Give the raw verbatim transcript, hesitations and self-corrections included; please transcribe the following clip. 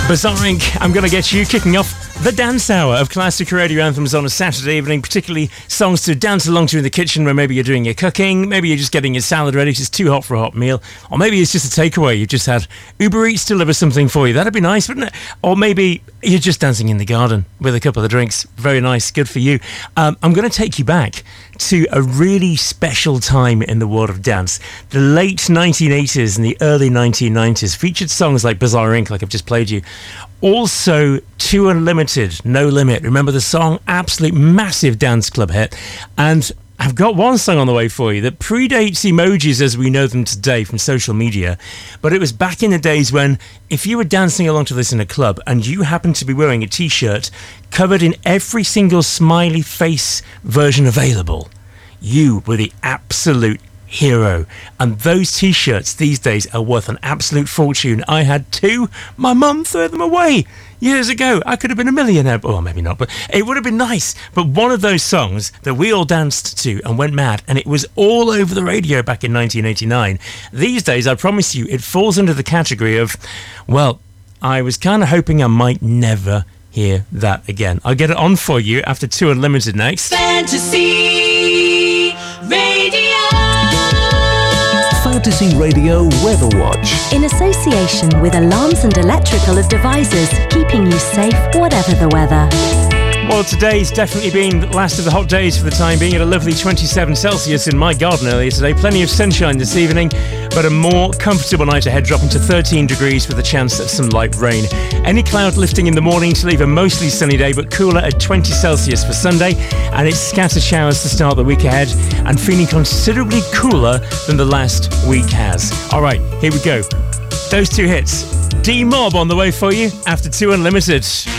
Bizarre Incorporated, I'm Gonna Get You, kicking off the dance hour of classic radio anthems on a Saturday evening, particularly songs to dance along to in the kitchen where maybe you're doing your cooking, maybe you're just getting your salad ready, it's too hot for a hot meal, or maybe it's just a takeaway, you've just had Uber Eats deliver something for you. That'd be nice, wouldn't it? Or maybe you're just dancing in the garden with a couple of drinks. Very nice, good for you. Um, I'm going to take you back to a really special time in the world of dance. The late nineteen eighties and the early nineteen nineties featured songs like Bizarre Incorporated, like I've just played you. Also, Two Unlimited, No Limit. Remember the song? Absolute massive dance club hit. And I've got one song on the way for you that predates emojis as we know them today from social media. But it was back in the days when if you were dancing along to this in a club and you happened to be wearing a T-shirt covered in every single smiley face version available, you were the absolute hero. And those T-shirts these days are worth an absolute fortune. I had two. My mum threw them away years ago. I could have been a millionaire. Well, maybe not, but it would have been nice. But one of those songs that we all danced to and went mad, and it was all over the radio back in nineteen eighty-nine. These days, I promise you, it falls under the category of, well, I was kind of hoping I might never hear that again. I'll get it on for you after Two Unlimited next. Fantasy Radio. Fantasy Radio Weather Watch. In association with Alarms and Electrical Devices, keeping you safe whatever the weather. Well, today's definitely been the last of the hot days for the time being at a lovely twenty-seven Celsius in my garden earlier today. Plenty of sunshine this evening, but a more comfortable night ahead, dropping to thirteen degrees with a chance of some light rain. Any cloud lifting in the morning to leave a mostly sunny day, but cooler at twenty Celsius for Sunday, and it's scattered showers to start the week ahead, and feeling considerably cooler than the last week has. All right, here we go. Those two hits. D-Mob on the way for you after Two Unlimited.